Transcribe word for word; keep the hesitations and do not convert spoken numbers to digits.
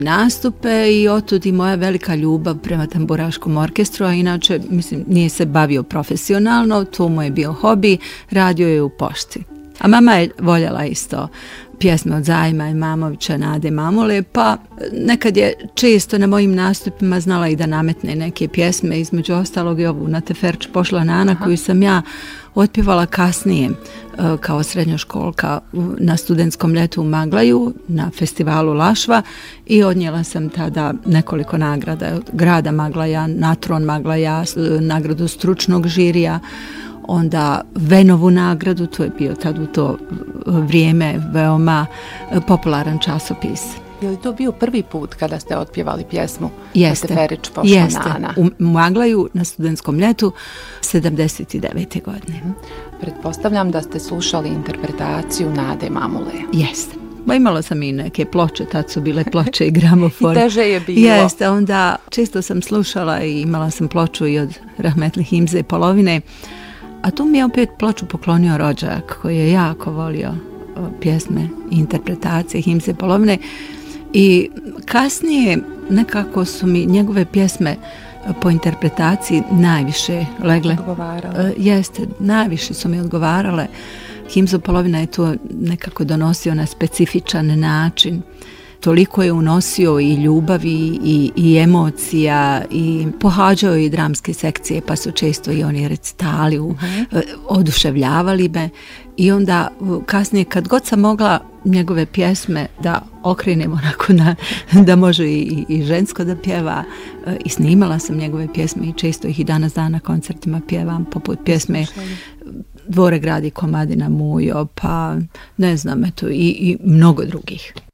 nastupe i otud i moja velika ljubav prema tamburaškom orkestru, a inače, mislim, nije se bavio profesionalno, to mu je bio hobi, radio je u pošti. A mama je voljela isto pjesme od Zajma i Mamovića, Nade Mamule, pa nekad je često na mojim nastupima znala i da nametne neke pjesme, između ostalog i ovu Na teferč pošla Nana, koju sam ja otpjevala kasnije kao srednjoškolka na studentskom ljetu u Maglaju, na festivalu Lašva, i odnijela sam tada nekoliko nagrada od grada Maglaja, Natron Maglaja, nagradu stručnog žirija, onda Venovu nagradu, to je bio tad u to vrijeme veoma popularan časopis. Je li to bio prvi put kada ste otpjevali pjesmu Jeste, Na teferč pošla jeste. Nana? U Maglaju na studentskom ljetu sedamdeset devete godine. Pretpostavljam da ste slušali interpretaciju Nade Mamule. Jeste. Ma imala sam i neke ploče, tad su bile ploče i gramofon. I teže je bilo. Jeste, onda često sam slušala i imala sam ploču i od Rahmetli Himze Polovine. A tu mi je opet ploču poklonio rođak koji je jako volio pjesme i interpretacije Himze Polovine. I kasnije nekako su mi njegove pjesme po interpretaciji najviše legle. Odgovarale. Jeste, najviše su mi odgovarale. Himzo Polovina je to nekako donosio na specifičan način. Toliko je unosio i ljubavi i, i emocija i pohađao i dramske sekcije, pa su često i oni recitali u, uh-huh. oduševljavali me. I onda kasnije kad god sam mogla njegove pjesme da okrenem onako na, da može i, i žensko da pjeva, i snimala sam njegove pjesme i često ih i danas dan na koncertima pjevam, poput pjesme Dvore gradi Komadina Mujo, pa ne znam, eto, i, i mnogo drugih.